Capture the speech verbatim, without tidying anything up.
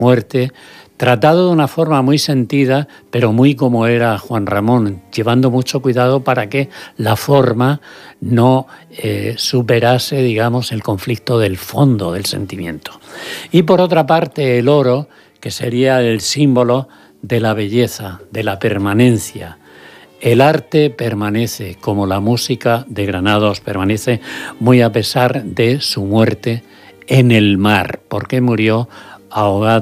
muerte, tratado de una forma muy sentida, pero muy como era Juan Ramón, llevando mucho cuidado para que la forma no eh, superase, digamos, el conflicto del fondo del sentimiento. Y por otra parte, el oro, que sería el símbolo de la belleza, de la permanencia. El arte permanece, como la música de Granados permanece, muy a pesar de su muerte en el mar, porque murió ahogado